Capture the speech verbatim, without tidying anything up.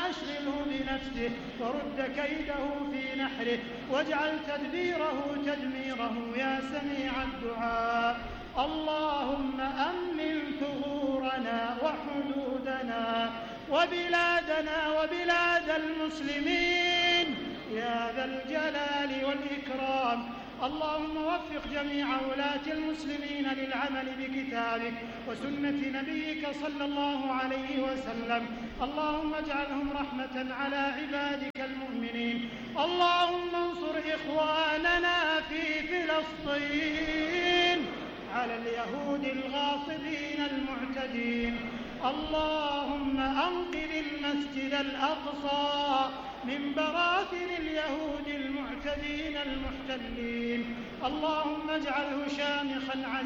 أشغله بنفسه ورد كيده في نحره واجعل تدبيره تدميره يا سميع الدعاء. اللهم أمن ثغورنا وحدودنا وبلادنا وبلاد المسلمين يا ذا الجلال والإكرام. اللهم وفق جميع ولاة المسلمين للعمل بكتابك وسنة نبيك صلى الله عليه وسلم. اللهم اجعلهم رحمة على عبادك المؤمنين. اللهم انصر إخواننا في فلسطين على اليهود الغاصبين المعتدين. اللهم أنقذ المسجد الأقصى من براثن اليهود المعتدين المحتلين. اللهم اجعله شامخا